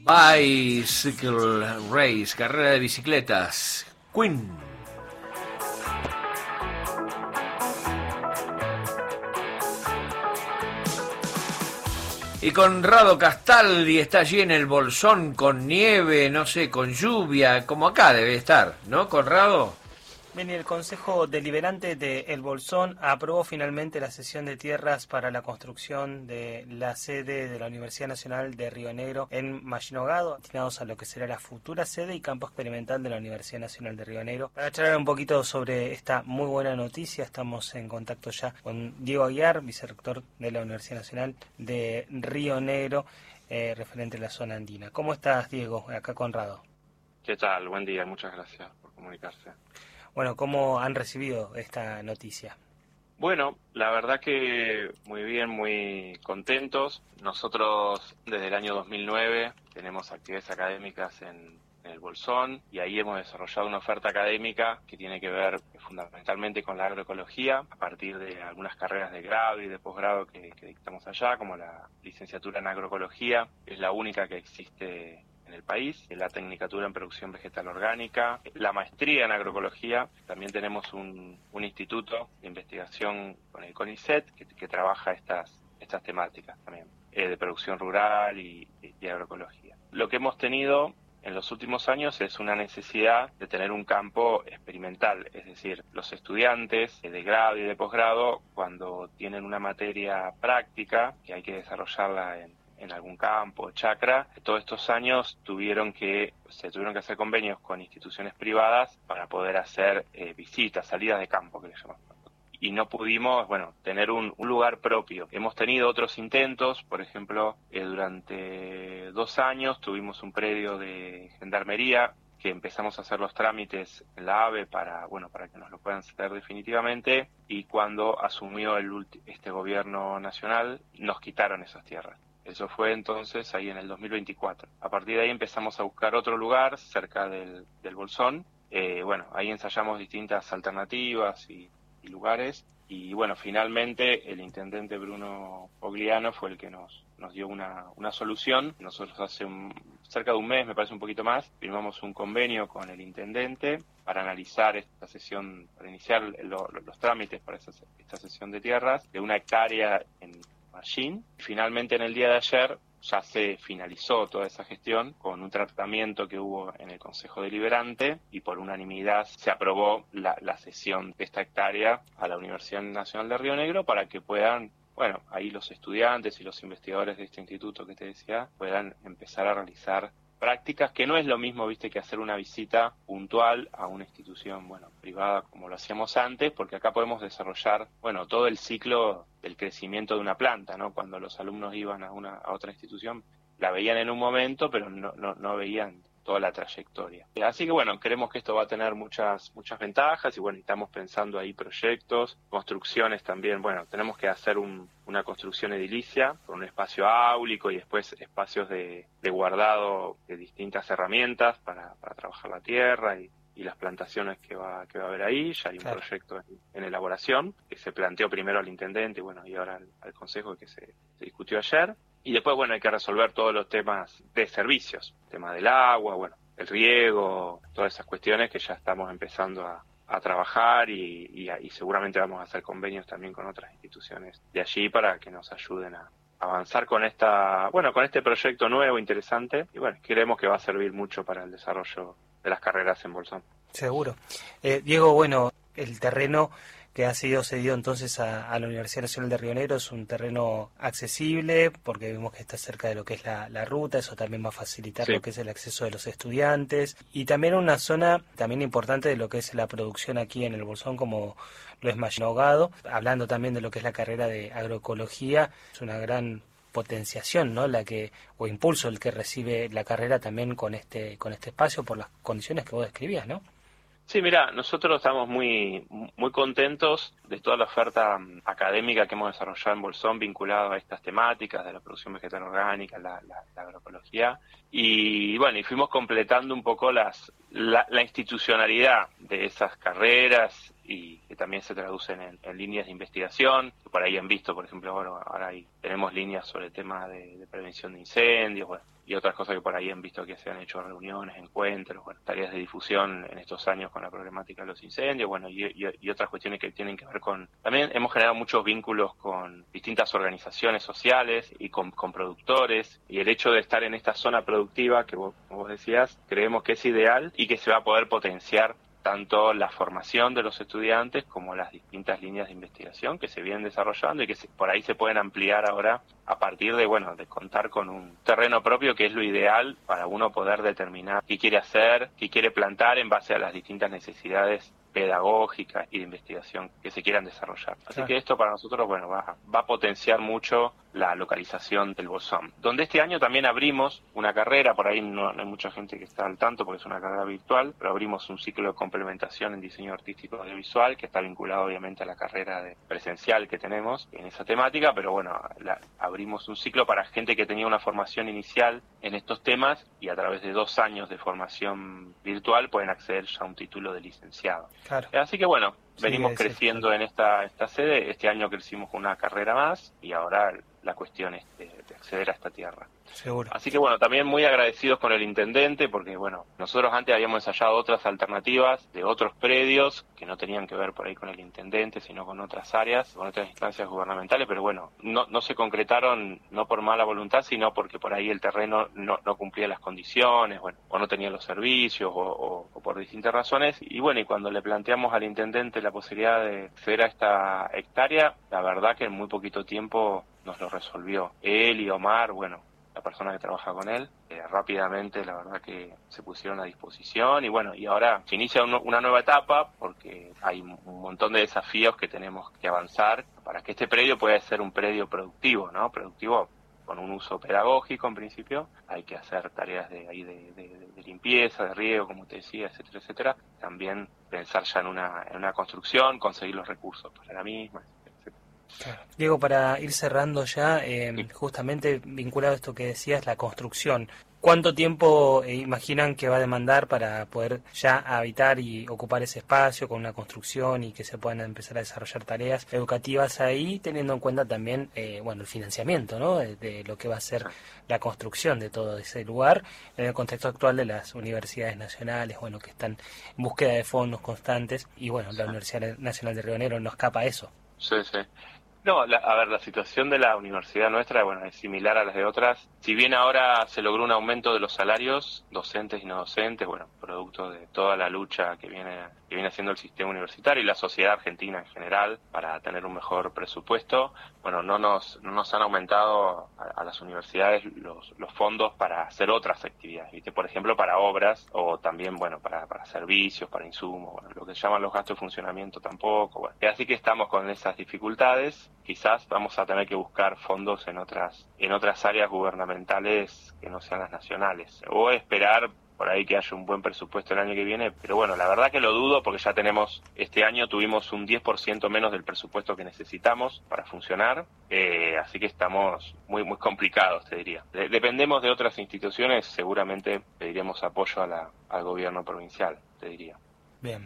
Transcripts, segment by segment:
Bicycle Race, carrera de bicicletas. Queen. Y Conrado Castaldi está allí en el Bolsón con nieve, no sé, con lluvia, como acá debe estar, ¿no, Conrado? Bien, y el Consejo Deliberante de El Bolsón aprobó finalmente la cesión de tierras para la construcción de la sede de la Universidad Nacional de Río Negro en Mallinogado, destinados a lo que será la futura sede y campo experimental de la Universidad Nacional de Río Negro. Para charlar un poquito sobre esta muy buena noticia, estamos en contacto ya con Diego Aguiar, vicerrector de la Universidad Nacional de Río Negro, referente a la zona andina. ¿Cómo estás, Diego? Acá Conrado. ¿Qué tal? Buen día, muchas gracias por comunicarse. Bueno, ¿cómo han recibido esta noticia? Bueno, la verdad que muy bien, muy contentos. Nosotros desde el año 2009 tenemos actividades académicas en el Bolsón y ahí hemos desarrollado una oferta académica que tiene que ver fundamentalmente con la agroecología a partir de algunas carreras de grado y de posgrado que dictamos allá, como la licenciatura en agroecología, es la única que existe en el país, la tecnicatura en producción vegetal orgánica, la maestría en agroecología. También tenemos un instituto de investigación con el CONICET que trabaja estas temáticas también, de producción rural y agroecología. Lo que hemos tenido en los últimos años es una necesidad de tener un campo experimental, es decir, los estudiantes de grado y de posgrado, cuando tienen una materia práctica que hay que desarrollarla en algún campo, chacra, todos estos años se tuvieron que hacer convenios con instituciones privadas para poder hacer visitas, salidas de campo, que le llamamos. Y no pudimos, tener un lugar propio. Hemos tenido otros intentos, por ejemplo, durante 2 años tuvimos un predio de gendarmería que empezamos a hacer los trámites en la AVE para que nos lo puedan ceder definitivamente, y cuando asumió este gobierno nacional nos quitaron esas tierras. Eso fue entonces ahí en el 2024. A partir de ahí empezamos a buscar otro lugar cerca del Bolsón. Ahí ensayamos distintas alternativas y lugares. Y finalmente el intendente Bruno Pogliano fue el que nos dio una solución. Nosotros hace cerca de un mes, me parece un poquito más, firmamos un convenio con el intendente para analizar esta sesión, para iniciar los trámites para esta sesión de tierras de 1 hectárea en Mallín. Finalmente en el día de ayer ya se finalizó toda esa gestión con un tratamiento que hubo en el Consejo Deliberante y por unanimidad se aprobó la cesión de esta hectárea a la Universidad Nacional de Río Negro para que puedan, ahí los estudiantes y los investigadores de este instituto que te decía, puedan empezar a realizar prácticas, que no es lo mismo, que hacer una visita puntual a una institución, privada como lo hacíamos antes, porque acá podemos desarrollar, todo el ciclo del crecimiento de una planta, ¿no? Cuando los alumnos iban a otra institución, la veían en un momento, pero no veían toda la trayectoria. Así que creemos que esto va a tener muchas ventajas y estamos pensando ahí proyectos, construcciones también. Tenemos que hacer una construcción edilicia con un espacio áulico y después espacios de guardado de distintas herramientas para trabajar la tierra y las plantaciones que va a haber ahí. Ya hay un proyecto en elaboración que se planteó primero al intendente y ahora al consejo, que se discutió ayer. Y después, hay que resolver todos los temas de servicios, el tema del agua, el riego, todas esas cuestiones que ya estamos empezando a trabajar y seguramente vamos a hacer convenios también con otras instituciones de allí para que nos ayuden a avanzar con con este proyecto nuevo, interesante, y creemos que va a servir mucho para el desarrollo de las carreras en Bolsón. Seguro. Diego, el terreno que ha sido cedido entonces a la Universidad Nacional de Río Negro es un terreno accesible, porque vemos que está cerca de lo que es la ruta, eso también va a facilitar lo que es el acceso de los estudiantes, y también una zona también importante de lo que es la producción aquí en el Bolsón, como lo es Mallinogado, hablando también de lo que es la carrera de agroecología. Es una gran potenciación, ¿no? O impulso el que recibe la carrera también con este espacio, por las condiciones que vos describías, ¿no? Sí, mira, nosotros estamos muy contentos de toda la oferta académica que hemos desarrollado en Bolsón vinculada a estas temáticas de la producción vegetal orgánica, la agroecología, y fuimos completando un poco las la institucionalidad de esas carreras y que también se traducen en líneas de investigación, que por ahí han visto, por ejemplo, bueno, ahora tenemos líneas sobre el tema de prevención de incendios, bueno, y otras cosas que por ahí han visto que se han hecho reuniones, encuentros, bueno, tareas de difusión en estos años con la problemática de los incendios, bueno, y otras cuestiones que tienen que ver con... También hemos generado muchos vínculos con distintas organizaciones sociales y con productores, y el hecho de estar en esta zona productiva que vos decías, creemos que es ideal y que se va a poder potenciar tanto la formación de los estudiantes como las distintas líneas de investigación que se vienen desarrollando y que por ahí se pueden ampliar ahora a partir de, bueno, de contar con un terreno propio, que es lo ideal para uno poder determinar qué quiere hacer, qué quiere plantar en base a las distintas necesidades pedagógicas y de investigación que se quieran desarrollar. Así que esto para nosotros, bueno, va a potenciar mucho la localización del Bolsón. Donde este año también abrimos una carrera, por ahí no hay mucha gente que está al tanto porque es una carrera virtual, pero abrimos un ciclo de complementación en diseño artístico audiovisual que está vinculado obviamente a la carrera de presencial que tenemos en esa temática, pero bueno, abrimos un ciclo para gente que tenía una formación inicial en estos temas y a través de 2 años de formación virtual pueden acceder ya a un título de licenciado. Claro. Así que bueno, venimos creciendo en esta sede. Este año crecimos con una carrera más y ahora la cuestión es de acceder a esta tierra. Seguro. Así que bueno, también muy agradecidos con el intendente porque bueno, nosotros antes habíamos ensayado otras alternativas de otros predios que no tenían que ver por ahí con el intendente, sino con otras áreas, con otras instancias gubernamentales, pero bueno, no se concretaron no por mala voluntad, sino porque por ahí el terreno no cumplía las condiciones, bueno, o no tenía los servicios o por distintas razones. Y bueno, y cuando le planteamos al intendente la posibilidad de acceder a esta hectárea, la verdad que en muy poquito tiempo nos lo resolvió. Él y Omar, bueno, la persona que trabaja con él, rápidamente la verdad que se pusieron a disposición y bueno, y ahora se inicia una nueva etapa porque hay un montón de desafíos que tenemos que avanzar para que este predio pueda ser un predio productivo, ¿no? Productivo con un uso pedagógico en principio, hay que hacer tareas de limpieza, de riego, como te decía, etcétera, etcétera. También pensar ya en una construcción, conseguir los recursos para la misma, etcétera. Diego, para ir cerrando ya, justamente vinculado a esto que decías, la construcción, ¿cuánto tiempo imaginan que va a demandar para poder ya habitar y ocupar ese espacio con una construcción y que se puedan empezar a desarrollar tareas educativas ahí, teniendo en cuenta también el financiamiento, ¿no? de lo que va a ser la construcción de todo ese lugar en el contexto actual de las universidades nacionales, bueno, que están en búsqueda de fondos constantes y bueno, la Universidad Nacional de Río Negro no escapa a eso. Sí. No, la situación de la universidad nuestra, bueno, es similar a las de otras. Si bien ahora se logró un aumento de los salarios, docentes y no docentes, bueno, producto de toda la lucha que viene haciendo el sistema universitario y la sociedad argentina en general para tener un mejor presupuesto, bueno, no nos han aumentado a las universidades los fondos para hacer otras actividades, ¿viste? Por ejemplo, para obras o también, bueno, para servicios, para insumos, bueno, lo que llaman los gastos de funcionamiento tampoco, bueno. Así que estamos con esas dificultades. Quizás vamos a tener que buscar fondos en otras áreas gubernamentales que no sean las nacionales o esperar por ahí que haya un buen presupuesto el año que viene, pero bueno, la verdad que lo dudo porque ya este año tuvimos un 10% menos del presupuesto que necesitamos para funcionar, así que estamos muy muy complicados, te diría. Dependemos de otras instituciones, seguramente pediremos apoyo al gobierno provincial, te diría. Bien.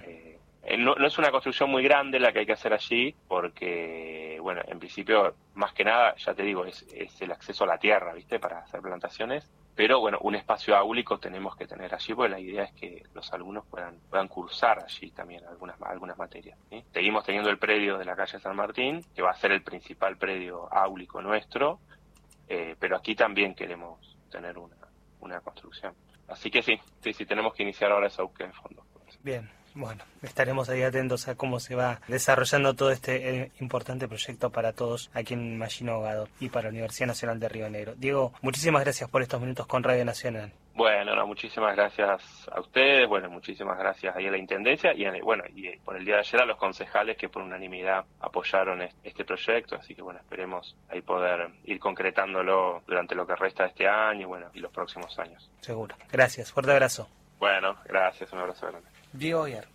No es una construcción muy grande la que hay que hacer allí, porque, bueno, en principio, más que nada, ya te digo, es el acceso a la tierra, ¿viste?, para hacer plantaciones. Pero, bueno, un espacio áulico tenemos que tener allí, porque la idea es que los alumnos puedan cursar allí también algunas materias, ¿sí? Seguimos teniendo el predio de la calle San Martín, que va a ser el principal predio áulico nuestro, pero aquí también queremos tener una construcción. Así que sí, tenemos que iniciar ahora esa búsqueda de fondos. Bien. Bueno, estaremos ahí atentos a cómo se va desarrollando todo este importante proyecto para todos aquí en Mallina Ahogado y para la Universidad Nacional de Río Negro. Diego, muchísimas gracias por estos minutos con Radio Nacional. Bueno, muchísimas gracias a ustedes, bueno, muchísimas gracias ahí a la Intendencia y por el día de ayer a los concejales que por unanimidad apoyaron este proyecto, así que bueno, esperemos ahí poder ir concretándolo durante lo que resta de este año y los próximos años. Seguro. Gracias, fuerte abrazo. Bueno, gracias, un abrazo grande. Diego Oyer.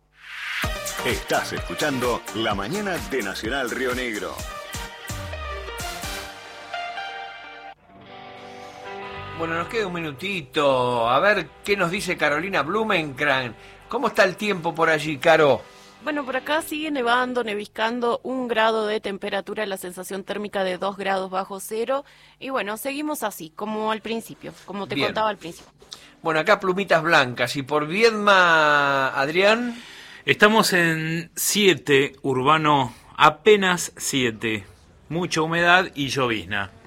Estás escuchando La Mañana de Nacional Río Negro. Bueno, nos queda un minutito. A ver qué nos dice Carolina Blumenkran. ¿Cómo está el tiempo por allí, Caro? Bueno, por acá sigue nevando, neviscando, 1 grado de temperatura, la sensación térmica de 2 grados bajo cero. Y bueno, seguimos así, como al principio, como te Bien. contaba al principio. Bueno, acá plumitas blancas. ¿Y por Viedma, Adrián? Estamos en 7, urbano, apenas 7. Mucha humedad y llovizna.